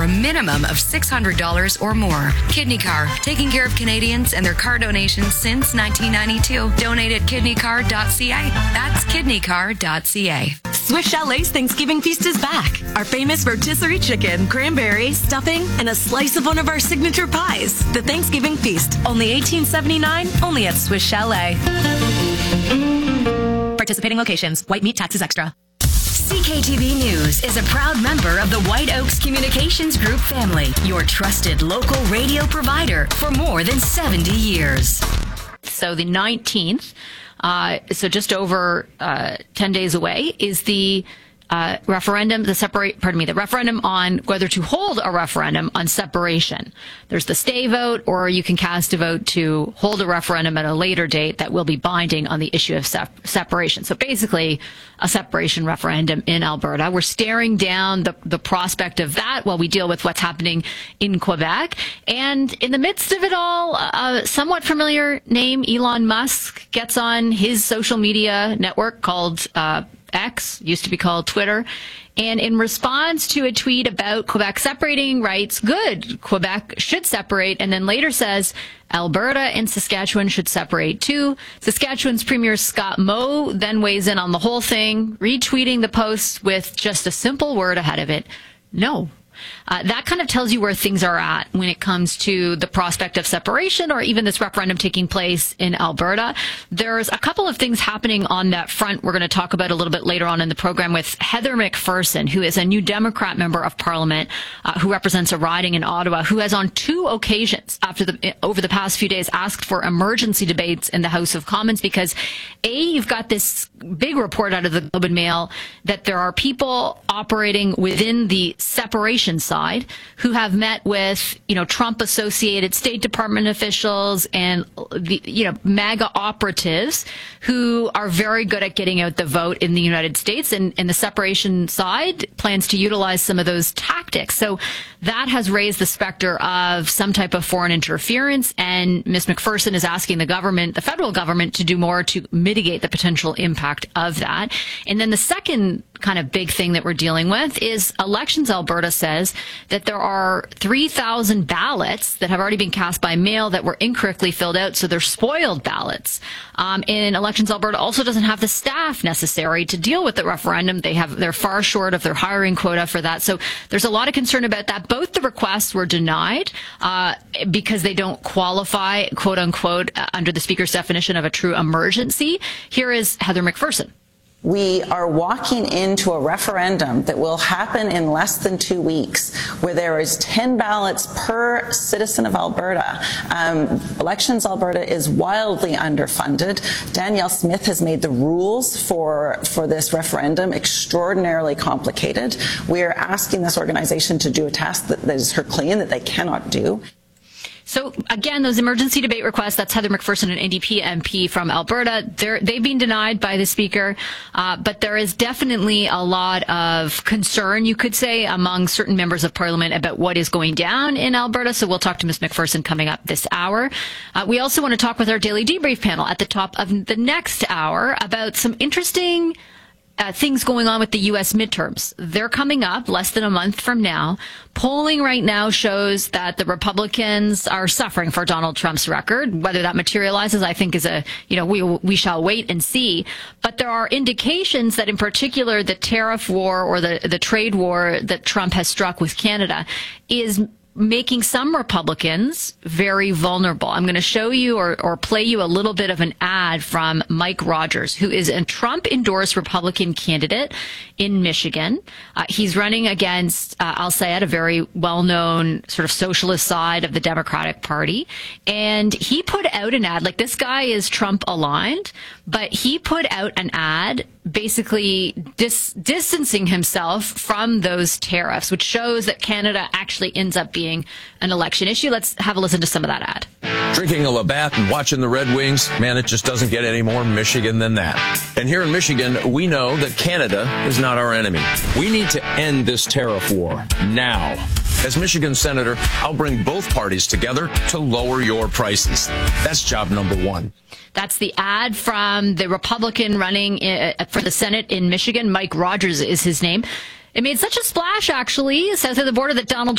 for a minimum of $600 or more. KidneyCar, taking care of Canadians and their car donations since 1992. Donate at kidneycar.ca. That's kidneycar.ca. Swiss Chalet's Thanksgiving feast is back. Our famous rotisserie chicken, cranberry, stuffing, and a slice of one of our signature pies. The Thanksgiving feast, only $18.79, only at Swiss Chalet. Participating locations. White meat taxes extra. CKTV News is a proud member of the White Oaks Communications Group family, your trusted local radio provider for more than 70 years. So the 19th, so just over 10 days away, is the referendum, the referendum on whether to hold a referendum on separation. There's the stay vote, or you can cast a vote to hold a referendum at a later date that will be binding on the issue of separation. So basically, a separation referendum in Alberta. We're staring down the prospect of that while we deal with what's happening in Quebec. And in the midst of it all, a somewhat familiar name, Elon Musk, gets on his social media network called X, used to be called Twitter, and in response to a tweet about Quebec separating, writes, "Good, Quebec should separate," and then later says, "Alberta and Saskatchewan should separate too." Saskatchewan's Premier Scott Moe then weighs in on the whole thing, retweeting the post with just a simple word ahead of it: no. That kind of tells you where things are at when it comes to the prospect of separation or even this referendum taking place in Alberta. There's a couple of things happening on that front we're going to talk about a little bit later on in the program with Heather McPherson, who is a New Democrat member of Parliament who represents a riding in Ottawa, who has on two occasions over the past few days asked for emergency debates in the House of Commons because, you've got this big report out of the Globe and Mail that there are people operating within the separation side who have met with, Trump-associated State Department officials and, MAGA operatives who are very good at getting out the vote in the United States. And the separation side plans to utilize some of those tactics. So that has raised the specter of some type of foreign interference. And Ms. McPherson is asking the federal government, to do more to mitigate the potential impact of that. And then the second kind of big thing that we're dealing with is Elections Alberta says that there are 3,000 ballots that have already been cast by mail that were incorrectly filled out, so they're spoiled ballots. And Elections Alberta also doesn't have the staff necessary to deal with the referendum. They're far short of their hiring quota for that. So there's a lot of concern about that. Both the requests were denied because they don't qualify, quote unquote, under the Speaker's definition of a true emergency. Here is Heather McPherson. We are walking into a referendum that will happen in less than 2 weeks, where there is 10 ballots per citizen of Alberta. Elections Alberta is wildly underfunded. Danielle Smith has made the rules for this referendum extraordinarily complicated. We are asking this organization to do a task that is Herculean, that they cannot do. So again, those emergency debate requests, that's Heather McPherson, an NDP MP from Alberta. They've been denied by the Speaker, but there is definitely a lot of concern, you could say, among certain members of Parliament about what is going down in Alberta. So we'll talk to Ms. McPherson coming up this hour. We also want to talk with our Daily Debrief panel at the top of the next hour about some interesting things going on with the U.S. midterms. They're coming up less than a month from now. Polling right now shows that the Republicans are suffering for Donald Trump's record. Whether that materializes, I think, is we shall wait and see. But there are indications that, in particular, the tariff war or the trade war that Trump has struck with Canada is making some Republicans very vulnerable. I'm going to show you or play you a little bit of an ad from Mike Rogers, who is a Trump-endorsed Republican candidate in Michigan. He's running against Al-Sayed, a very well-known sort of socialist side of the Democratic Party. And he put out an ad, like this guy is Trump-aligned, but he put out an ad basically distancing himself from those tariffs, which shows that Canada actually ends up being an election issue. Let's have a listen to some of that ad. Drinking a Labatt and watching the Red Wings, man, it just doesn't get any more Michigan than that. And here in Michigan, we know that Canada is not our enemy. We need to end this tariff war now. As Michigan Senator, I'll bring both parties together to lower your prices. That's job number one. That's the ad from the Republican running for the Senate in Michigan. Mike Rogers is his name. It made such a splash, actually, south of the border, that Donald